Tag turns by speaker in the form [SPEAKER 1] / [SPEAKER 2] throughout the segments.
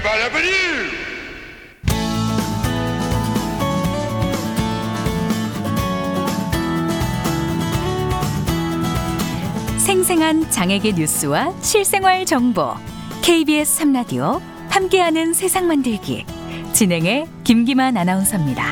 [SPEAKER 1] 생생한 장애계 뉴스와 실생활 정보 KBS 3라디오 함께하는 세상 만들기 진행의 김기만 아나운서입니다.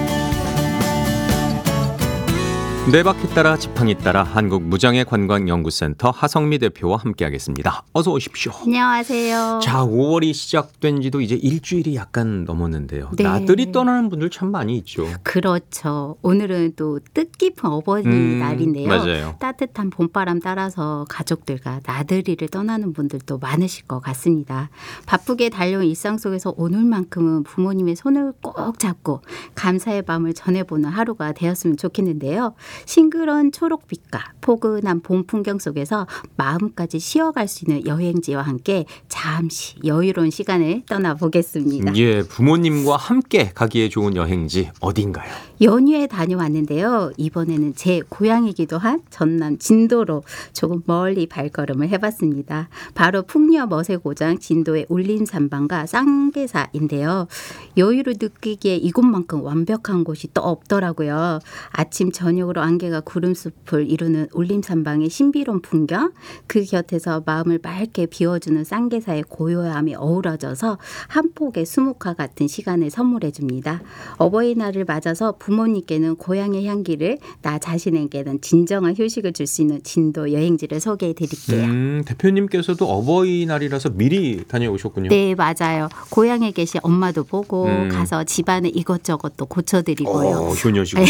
[SPEAKER 2] 네 바퀴 따라 지팡이 따라 한국무장애관광연구센터 하성미 대표와 함께하겠습니다. 어서 오십시오.
[SPEAKER 3] 안녕하세요.
[SPEAKER 2] 자, 5월이 시작된 지도 이제 일주일이 약간 넘었는데요.
[SPEAKER 3] 네.
[SPEAKER 2] 나들이 떠나는 분들 참 많이 있죠.
[SPEAKER 3] 그렇죠. 오늘은 또 뜻깊은 어버이날인데요.
[SPEAKER 2] 맞아요.
[SPEAKER 3] 따뜻한 봄바람 따라서 가족들과 나들이를 떠나는 분들도 많으실 것 같습니다. 바쁘게 달려온 일상 속에서 오늘만큼은 부모님의 손을 꼭 잡고 감사의 밤을 전해보는 하루가 되었으면 좋겠는데요. 싱그러운 초록빛과 포근한 봄 풍경 속에서 마음까지 쉬어갈 수 있는 여행지와 함께 잠시 여유로운 시간을 떠나보겠습니다.
[SPEAKER 2] 예, 부모님과 함께 가기에 좋은 여행지 어딘가요?
[SPEAKER 3] 연휴에 다녀왔는데요. 이번에는 제 고향이기도 한 전남 진도로 조금 멀리 발걸음을 해봤습니다. 바로 풍녀 멋의 고장 진도의 울림산방과 쌍계사인데요. 여유를 느끼기에 이곳만큼 완벽한 곳이 또 없더라고요. 아침 저녁으로 안개가 구름숲을 이루는 울림산방의 신비로운 풍경, 그 곁에서 마음을 맑게 비워주는 쌍계사의 고요함이 어우러져서 한 폭의 수묵화 같은 시간을 선물해 줍니다. 어버이날을 맞아서 부모님께는 고향의 향기를, 나 자신에게는 진정한 휴식을 줄 수 있는 진도 여행지를 소개해 드릴게요.
[SPEAKER 2] 대표님께서도 어버이날이라서 미리 다녀오셨군요.
[SPEAKER 3] 네, 맞아요. 고향에 계신 엄마도 보고 가서 집안에 이것저것 또 고쳐드리고요.
[SPEAKER 2] 효녀시군요.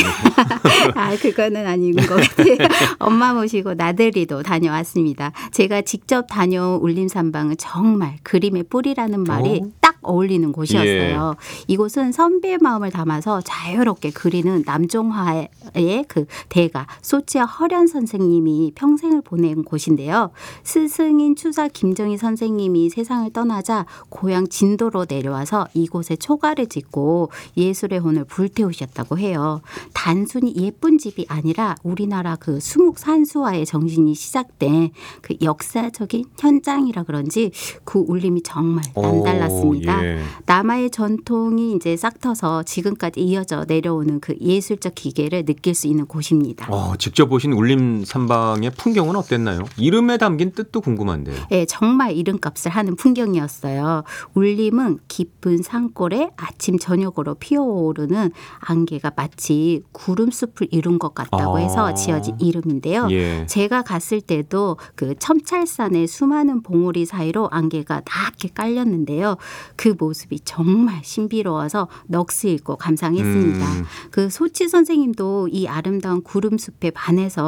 [SPEAKER 3] 아, 그거는 아닌 것 같아요. 엄마 모시고 나들이도 다녀왔습니다. 제가 직접 다녀온 울림산방은 정말 그림의 뿌리라는 말이 딱 어울리는 곳이었어요. 이곳은 선비의 마음을 담아서 자유롭게 그리는 남종화의 그 대가 소치아 허련 선생님이 평생을 보낸 곳인데요. 스승인 추사 김정희 선생님이 세상을 떠나자 고향 진도로 내려와서 이곳에 초가를 짓고 예술의 혼을 불태우셨다고 해요. 단순히 예쁜 집이 아니라 우리나라 그 수묵산수화의 정신이 시작된 그 역사적인 현장이라 그런지 그 울림이 정말 남달랐습니다. 남아의 전통이 이제 싹터서 지금까지 이어져 내려오는 그 예술적 기계를 느낄 수 있는 곳입니다.
[SPEAKER 2] 직접 보신 울림산방의 풍경은 어땠나요? 이름에 담긴 뜻도 궁금한데요.
[SPEAKER 3] 네, 정말 이름값을 하는 풍경이었어요. 울림은 깊은 산골에 아침 저녁으로 피어오르는 안개가 마치 구름숲을 이룬 것 같다고 해서 지어진 이름인데요. 제가 갔을 때도 그 첨찰산의 수많은 봉우리 사이로 안개가 낮게 깔렸는데요. 그 모습이 정말 신비로워서 넋을 잃고 감상했습니다. 그 소치 선생님도 이 아름다운 구름숲에 반해서